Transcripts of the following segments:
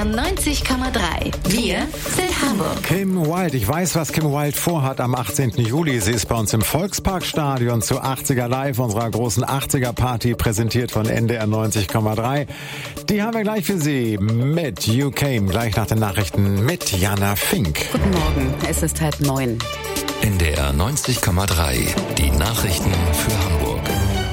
NDR 90,3. Wir sind Hamburg. Kim Wilde, ich weiß, was Kim Wilde vorhat am 18. Juli. Sie ist bei uns im Volksparkstadion zu 80er Live, unserer großen 80er-Party, präsentiert von NDR 90,3. Die haben wir gleich für Sie mit You Came, gleich nach den Nachrichten mit Jana Fink. Guten Morgen, es ist 8:30. NDR 90,3, die Nachrichten für Hamburg.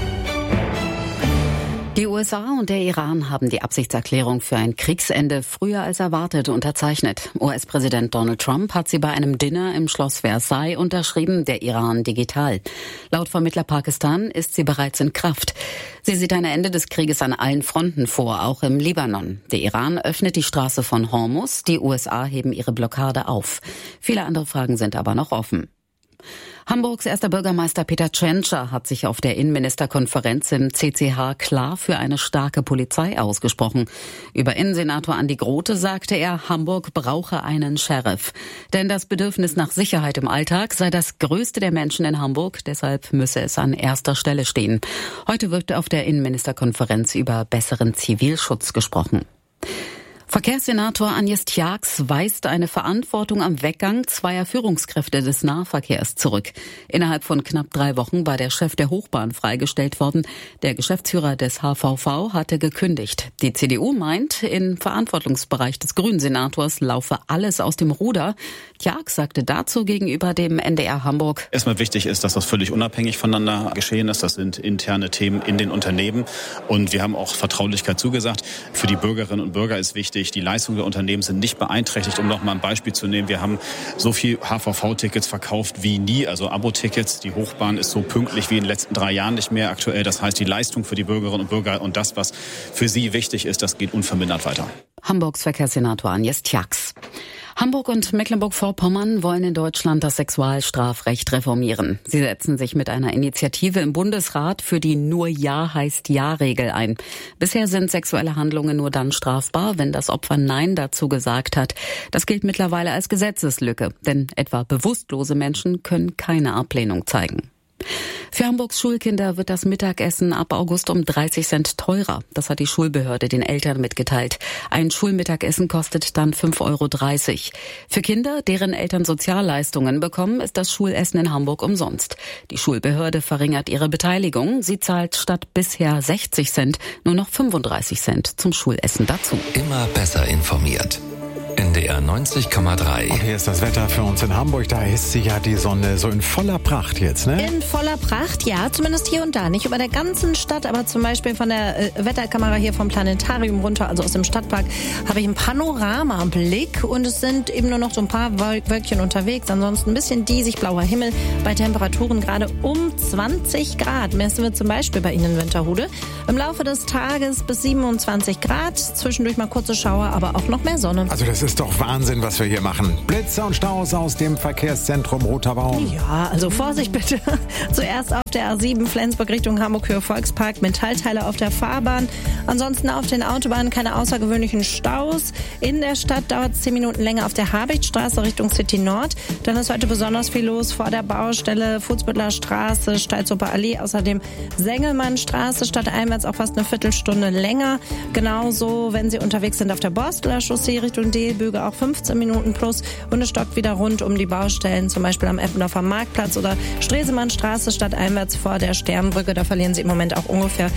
Die USA und der Iran haben die Absichtserklärung für ein Kriegsende früher als erwartet unterzeichnet. US-Präsident Donald Trump hat sie bei einem Dinner im Schloss Versailles unterschrieben, der Iran digital. Laut Vermittler Pakistan ist sie bereits in Kraft. Sie sieht ein Ende des Krieges an allen Fronten vor, auch im Libanon. Der Iran öffnet die Straße von Hormuz, die USA heben ihre Blockade auf. Viele andere Fragen sind aber noch offen. Hamburgs erster Bürgermeister Peter Tschentscher hat sich auf der Innenministerkonferenz im CCH klar für eine starke Polizei ausgesprochen. Über Innensenator Andi Grote sagte er, Hamburg brauche einen Sheriff. Denn das Bedürfnis nach Sicherheit im Alltag sei das größte der Menschen in Hamburg, deshalb müsse es an erster Stelle stehen. Heute wird auf der Innenministerkonferenz über besseren Zivilschutz gesprochen. Verkehrssenator Agnes Tjax weist eine Verantwortung am Weggang zweier Führungskräfte des Nahverkehrs zurück. Innerhalb von knapp 3 Wochen war der Chef der Hochbahn freigestellt worden. Der Geschäftsführer des HVV hatte gekündigt. Die CDU meint, im Verantwortungsbereich des Grünen-Senators laufe alles aus dem Ruder. Tjax sagte dazu gegenüber dem NDR Hamburg: Erstmal wichtig ist, dass das völlig unabhängig voneinander geschehen ist. Das sind interne Themen in den Unternehmen. Und wir haben auch Vertraulichkeit zugesagt. Für die Bürgerinnen und Bürger ist wichtig, die Leistungen der Unternehmen sind nicht beeinträchtigt. Um noch mal ein Beispiel zu nehmen, wir haben so viel HVV-Tickets verkauft wie nie, also Abo-Tickets. Die Hochbahn ist so pünktlich wie in den letzten 3 Jahren nicht mehr aktuell. Das heißt, die Leistung für die Bürgerinnen und Bürger und das, was für sie wichtig ist, das geht unvermindert weiter. Hamburgs Verkehrssenator Agnes Tjax. Hamburg und Mecklenburg-Vorpommern wollen in Deutschland das Sexualstrafrecht reformieren. Sie setzen sich mit einer Initiative im Bundesrat für die Nur Ja heißt Ja-Regel ein. Bisher sind sexuelle Handlungen nur dann strafbar, wenn das Opfer Nein dazu gesagt hat. Das gilt mittlerweile als Gesetzeslücke, denn etwa bewusstlose Menschen können keine Ablehnung zeigen. Für Hamburgs Schulkinder wird das Mittagessen ab August um 30 Cent teurer. Das hat die Schulbehörde den Eltern mitgeteilt. Ein Schulmittagessen kostet dann 5,30 €. Für Kinder, deren Eltern Sozialleistungen bekommen, ist das Schulessen in Hamburg umsonst. Die Schulbehörde verringert ihre Beteiligung. Sie zahlt statt bisher 60 Cent nur noch 35 Cent zum Schulessen dazu. Immer besser informiert. NDR 90,3. Und hier ist das Wetter für uns in Hamburg. Da ist sie ja die Sonne so in voller Pracht jetzt, ne? In voller Pracht, ja. Zumindest hier und da. Nicht über der ganzen Stadt, aber zum Beispiel von der Wetterkamera hier vom Planetarium runter, also aus dem Stadtpark, habe ich einen Panoramablick. Und es sind eben nur noch so ein paar Wölkchen unterwegs. Ansonsten ein bisschen diesig blauer Himmel bei Temperaturen gerade um 20 Grad. Messen wir zum Beispiel bei Ihnen in Winterhude. Im Laufe des Tages bis 27 Grad. Zwischendurch mal kurze Schauer, aber auch noch mehr Sonne. Also das ist doch Wahnsinn, was wir hier machen. Blitze und Staus aus dem Verkehrszentrum Roter Baum. Ja, also Vorsicht bitte. Zuerst auf der A7 Flensburg Richtung Hamburg-Höhe Volkspark, Metallteile auf der Fahrbahn. Ansonsten auf den Autobahnen keine außergewöhnlichen Staus. In der Stadt dauert es 10 Minuten länger auf der Habichtstraße Richtung City Nord. Dann ist heute besonders viel los vor der Baustelle Fußbüttler Straße, Stalzhofer Allee, außerdem Sengelmannstraße, stadteinwärts auch fast eine Viertelstunde länger. Genauso, wenn Sie unterwegs sind auf der Borsteler Chaussee Richtung Delbüge, auch 15 Minuten plus. Und es stockt wieder rund um die Baustellen, zum Beispiel am Eppendorfer Marktplatz oder Stresemannstraße stadteinwärts vor der Sternbrücke. Da verlieren Sie im Moment auch ungefähr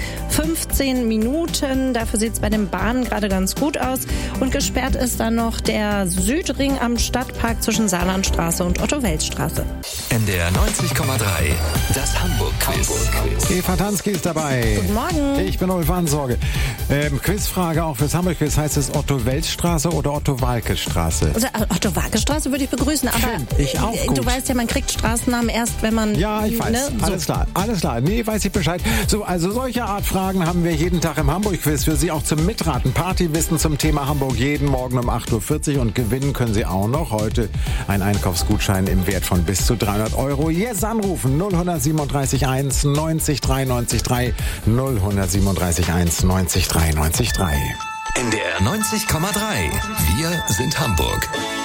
15 Minuten. Dafür sieht es bei den Bahnen gerade ganz gut aus. Und gesperrt ist dann noch der Südring am Stadtpark zwischen Saarlandstraße und Otto-Wels-Straße. NDR 90,3, das Hamburg-Quiz. Eva Tansky ist dabei. Guten Morgen. Ich bin Ulf Ansorge. Quizfrage auch fürs Hamburg-Quiz. Heißt es Otto-Wels-Straße oder Otto-Walke-Straße? Also Otto-Walke-Straße würde ich begrüßen, aber ich auch gut. Du weißt ja, man kriegt Straßennamen erst, wenn man... Ja, ich weiß. Ne? So. Alles klar. Nee, weiß ich Bescheid. So, also solche Art Fragen haben wir jeden Tag im Hamburg-Quiz für Sie auch zum Mitraten. Partywissen zum Thema Hamburg jeden Morgen um 8:40 Uhr und gewinnen können Sie auch noch heute einen Einkaufsgutschein im Wert von bis zu 300 €. Jetzt anrufen 0137 1 90 93 3 0137 1 90 93 3. NDR 90,3. Wir sind Hamburg.